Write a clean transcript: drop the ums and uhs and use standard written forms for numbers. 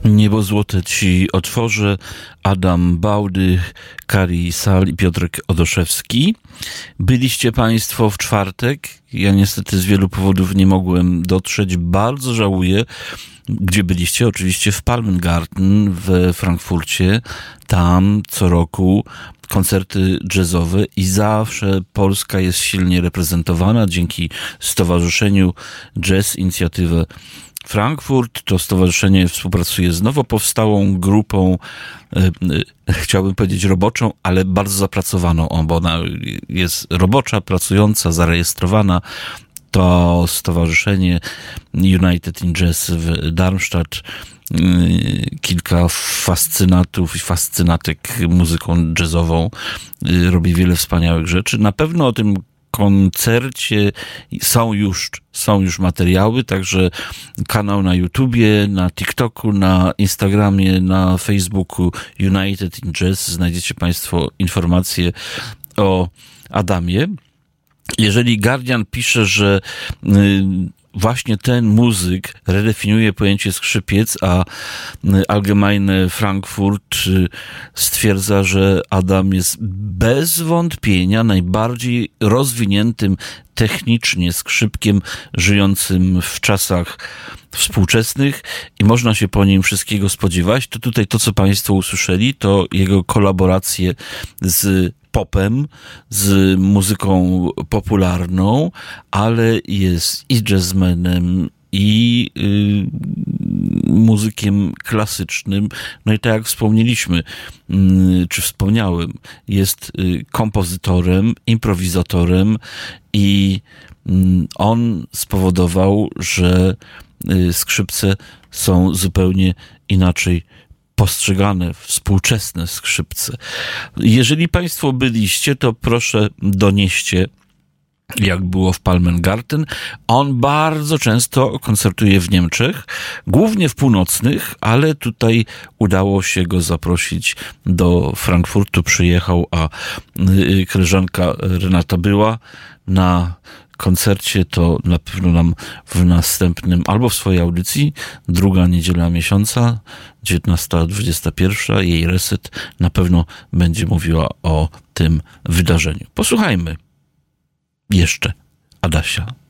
Niebo złote ci otworzę, Adam Bałdych, Kari Sal i Piotrek Odoszewski. Byliście Państwo w czwartek. Ja niestety z wielu powodów nie mogłem dotrzeć. Bardzo żałuję. Gdzie byliście? Oczywiście w Palmengarten we Frankfurcie. Tam co roku koncerty jazzowe i zawsze Polska jest silnie reprezentowana dzięki Stowarzyszeniu Jazz Inicjatywę Frankfurt. To stowarzyszenie współpracuje z nowo powstałą grupą, chciałbym powiedzieć roboczą, ale bardzo zapracowaną, bo ona jest robocza, pracująca, zarejestrowana. To stowarzyszenie United in Jazz w Darmstadt. Kilka fascynatów i fascynatek muzyką jazzową robi wiele wspaniałych rzeczy. Na pewno o tym koncercie są już materiały, także kanał na YouTubie, na TikToku, na Instagramie, na Facebooku United in Jazz znajdziecie Państwo informacje o Adamie. Jeżeli Guardian pisze, że właśnie ten muzyk redefiniuje pojęcie skrzypiec, a Allgemeine Frankfurt stwierdza, że Adam jest bez wątpienia najbardziej rozwiniętym technicznie skrzypkiem żyjącym w czasach współczesnych i można się po nim wszystkiego spodziewać, to tutaj to, co Państwo usłyszeli, to jego kolaboracje z popem, z muzyką popularną, ale jest i jazzmenem, i muzykiem klasycznym. No i tak jak wspomnieliśmy, czy wspomniałem, jest kompozytorem, improwizatorem i on spowodował, że skrzypce są zupełnie inaczej postrzegane, współczesne skrzypce. Jeżeli Państwo byliście, to proszę donieście, jak było w Palmengarten. On bardzo często koncertuje w Niemczech, głównie w północnych, ale tutaj udało się go zaprosić do Frankfurtu, przyjechał, a koleżanka Renata była na koncercie, to na pewno nam w następnym, albo w swojej audycji, druga niedziela miesiąca, 19:21, jej reset na pewno będzie mówiła o tym wydarzeniu. Posłuchajmy jeszcze Adasia.